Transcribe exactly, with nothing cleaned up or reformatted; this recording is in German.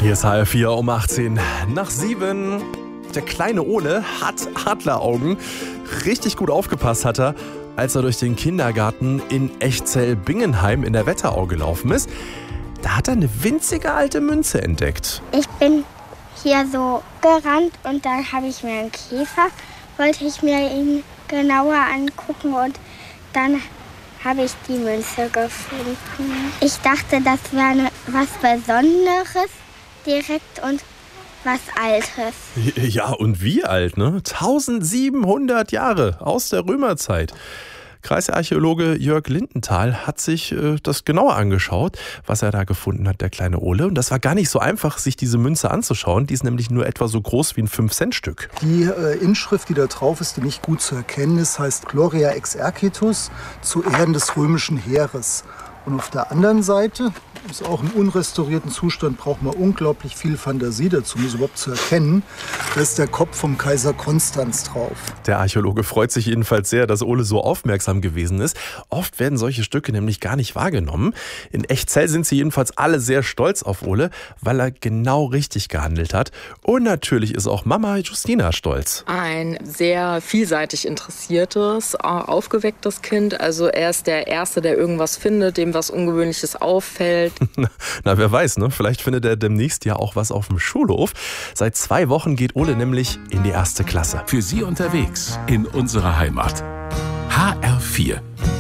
Hier ist H R vier um achtzehn nach sieben. Der kleine Ole hat Adleraugen. Richtig gut aufgepasst hat er, als er durch den Kindergarten in Echzell-Bingenheim in der Wetterau gelaufen ist. Da hat er eine winzige alte Münze entdeckt. Ich bin hier so gerannt und da habe ich mir einen Käfer, wollte ich mir ihn genauer angucken und dann habe ich die Münze gefunden. Ich dachte, das wäre was Besonderes direkt und was Altes. Ja, und wie alt, ne? eintausendsiebenhundert Jahre aus der Römerzeit. Kreisarchäologe Jörg Lindenthal hat sich äh, das genauer angeschaut, was er da gefunden hat, der kleine Ole. Und das war gar nicht so einfach, sich diese Münze anzuschauen. Die ist nämlich nur etwa so groß wie ein fünf Cent Stück. Die äh, Inschrift, die da drauf ist, die nicht gut zu erkennen ist, heißt Gloria Exercitus, zu Ehren des römischen Heeres. Und auf der anderen Seite, ist auch im unrestaurierten Zustand, braucht man unglaublich viel Fantasie dazu, um es überhaupt zu erkennen. Da ist der Kopf vom Kaiser Konstanz drauf. Der Archäologe freut sich jedenfalls sehr, dass Ole so aufmerksam gewesen ist. Oft werden solche Stücke nämlich gar nicht wahrgenommen. In Echzell sind sie jedenfalls alle sehr stolz auf Ole, weil er genau richtig gehandelt hat. Und natürlich ist auch Mama Justina stolz. Ein sehr vielseitig interessiertes, aufgewecktes Kind. Also er ist der Erste, der irgendwas findet, dem was Ungewöhnliches auffällt. Na, wer weiß, ne? Vielleicht findet er demnächst ja auch was auf dem Schulhof. Seit zwei Wochen geht Ole nämlich in die erste Klasse. Für Sie unterwegs in unserer Heimat. H R vier.